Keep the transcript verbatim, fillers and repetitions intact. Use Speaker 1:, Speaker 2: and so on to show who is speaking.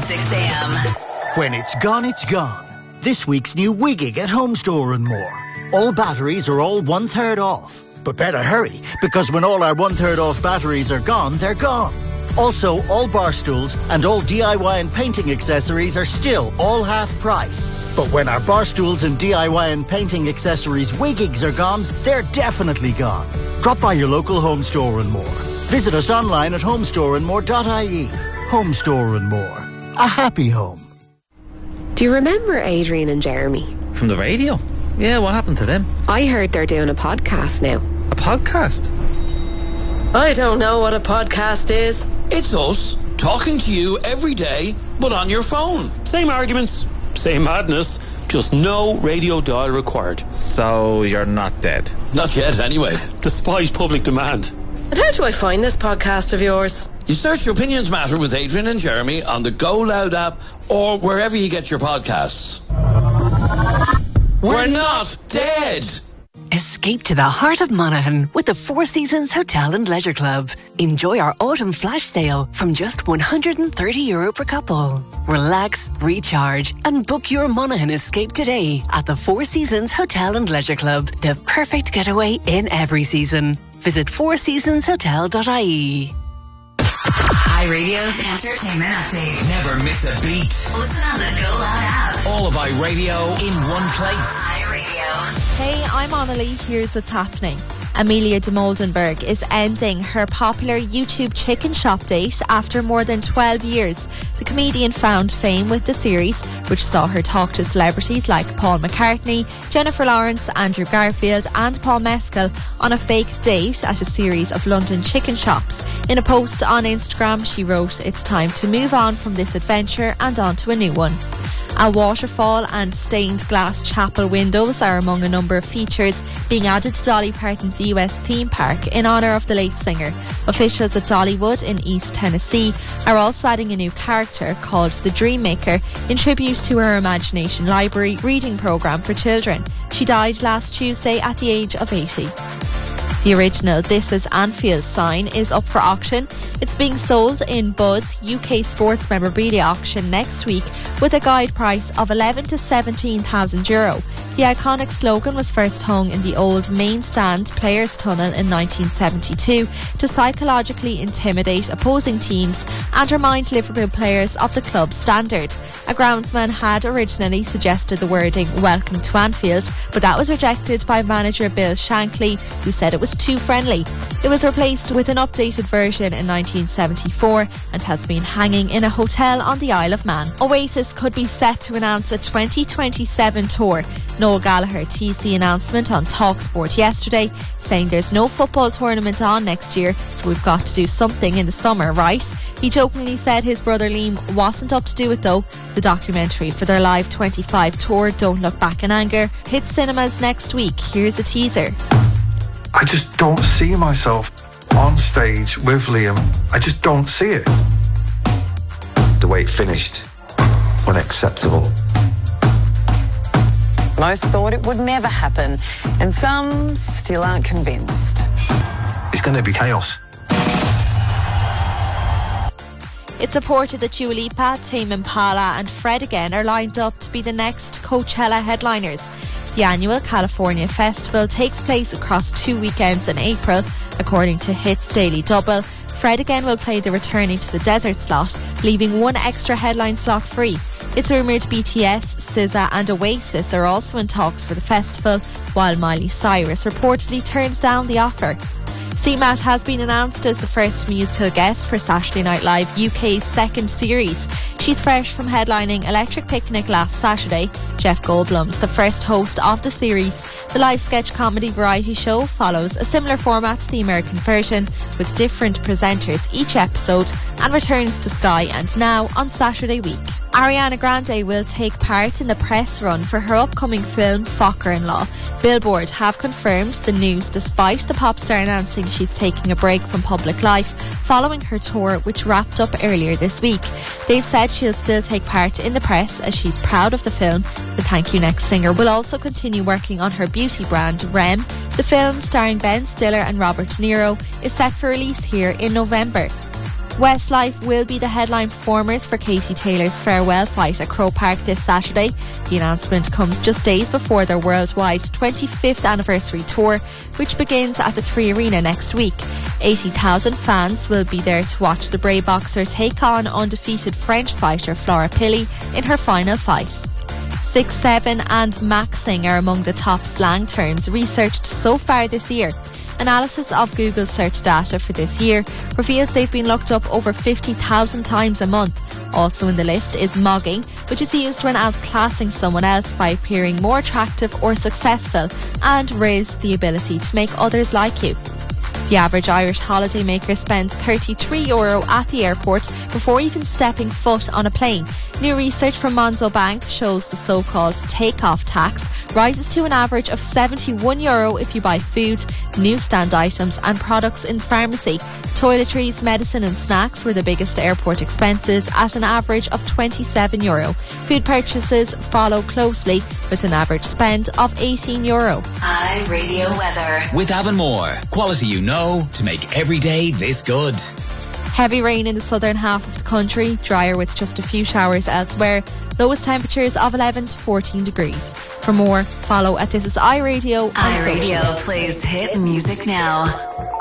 Speaker 1: six a.m.
Speaker 2: When it's gone, it's gone. This week's new Wiggig at Home Store and More. All batteries are all one-third off. But better hurry, because when all our one-third off batteries are gone, they're gone. Also, all bar stools and all D I Y and painting accessories are still all half price. But when our bar stools and D I Y and painting accessories Wiggigs are gone, they're definitely gone. Drop by your local Home Store and More. Visit us online at homestore and more dot I E. Home Store and More. A happy home.
Speaker 3: Do you remember Adrian and Jeremy?
Speaker 4: From the radio? Yeah, what happened to them?
Speaker 3: I heard they're doing a podcast now.
Speaker 4: A podcast?
Speaker 5: I don't know what a podcast is.
Speaker 6: It's us, talking to you every day, but on your phone.
Speaker 7: Same arguments, same madness, just no radio dial required.
Speaker 4: So you're not dead?
Speaker 6: Not yet, anyway.
Speaker 7: Despite public demand.
Speaker 5: And how do I find this podcast of yours?
Speaker 6: You search Opinions Matter with Adrian and Jeremy on the Go Loud app or wherever you get your podcasts. We're not dead!
Speaker 1: Escape to the heart of Monaghan with the Four Seasons Hotel and Leisure Club. Enjoy our autumn flash sale from just one hundred thirty euro per couple. Relax, recharge and book your Monaghan escape today at the Four Seasons Hotel and Leisure Club. The perfect getaway in every season. Visit four seasons hotel dot I E. High Radio's entertainment update.
Speaker 8: Never miss a beat.
Speaker 1: Listen on the Go Loud app.
Speaker 8: All of iRadio in one place.
Speaker 9: Hey, I'm Annalie. Here's what's happening. Amelia de Moldenberg is ending her popular YouTube chicken shop date after more than twelve years. The comedian found fame with the series, which saw her talk to celebrities like Paul McCartney, Jennifer Lawrence, Andrew Garfield and Paul Mescal on a fake date at a series of London chicken shops. In a post on Instagram, she wrote, "It's time to move on from this adventure and on to a new one." A waterfall and stained glass chapel windows are among a number of features being added to Dolly Parton's U S theme park in honour of the late singer. Officials at Dollywood in East Tennessee are also adding a new character called the Dreammaker in tribute to her Imagination Library reading programme for children. She died last Tuesday at the age of eighty. The original This Is Anfield sign is up for auction. It's being sold in Bud's U K Sports Memorabilia auction next week with a guide price of eleven to seventeen thousand euro. The iconic slogan was first hung in the old main stand Players Tunnel in nineteen seventy-two to psychologically intimidate opposing teams and remind Liverpool players of the club's standard. A groundsman had originally suggested the wording "Welcome to Anfield," but that was rejected by manager Bill Shankly, who said it was too friendly. It was replaced with an updated version in nineteen seventy-four and has been hanging in a hotel on the Isle of Man. Oasis could be set to announce a twenty twenty-seven tour. Noel Gallagher teased the announcement on TalkSport yesterday, saying there's no football tournament on next year, so we've got to do something in the summer, right? He jokingly said his brother Liam wasn't up to do it though. The documentary for their Live twenty-five tour, Don't Look Back in Anger, hits cinemas next week. Here's a teaser.
Speaker 10: I just don't see myself on stage with Liam. I just don't see it.
Speaker 11: The way it finished, unacceptable.
Speaker 12: Most thought it would never happen, and some still aren't convinced.
Speaker 10: It's going to be chaos.
Speaker 9: It's reported that Dua Lipa, Tame Impala and Fred Again are lined up to be the next Coachella headliners. The annual California Festival takes place across two weekends in April. According to Hits Daily Double, Fred Again will play the Returning to the Desert slot, leaving one extra headline slot free. It's rumoured B T S, S Z A and Oasis are also in talks for the festival, while Miley Cyrus reportedly turns down the offer. C MAT has been announced as the first musical guest for Saturday Night Live U K's second series. She's fresh from headlining Electric Picnic last Saturday. Jeff Goldblum's the first host of the series. The live sketch comedy variety show follows a similar format to the American version, with different presenters each episode, and returns to Sky and Now on Saturday week. Ariana Grande will take part in the press run for her upcoming film Focker-in-Law. Billboard have confirmed the news despite the pop star announcing she's taking a break from public life following her tour, which wrapped up earlier this week. They've said she'll still take part in the press as she's proud of the film. The Thank You Next singer will also continue working on her beauty brand Rem. The film, starring Ben Stiller and Robert De Niro, is set for release here in November. Westlife will be the headline performers for Katie Taylor's farewell fight at Croke Park this Saturday. The announcement comes just days before their worldwide twenty-fifth anniversary tour, which begins at the Three Arena next week. eighty thousand fans will be there to watch the Bray boxer take on undefeated French fighter Flora Pili in her final fight. six seven and maxing are among the top slang terms researched so far this year. Analysis of Google search data for this year reveals they've been looked up over fifty thousand times a month. Also in the list is mogging, which is used when outclassing someone else by appearing more attractive or successful, and riz, the ability to make others like you. The average Irish holidaymaker spends thirty-three euro at the airport before even stepping foot on a plane. New research from Monzo Bank shows the so-called take-off tax rises to an average of seventy-one euro if you buy food, newsstand items and products in pharmacy. Toiletries, medicine and snacks were the biggest airport expenses at an average of twenty-seven euro. Food purchases follow closely with an average spend of eighteen euro.
Speaker 8: iRadio weather. With Avonmore. Quality you know to make every day this good.
Speaker 9: Heavy rain in the southern half of the country, drier with just a few showers elsewhere. Lowest temperatures of eleven to fourteen degrees. For more, follow at This Is iRadio.
Speaker 13: iRadio plays hit music now.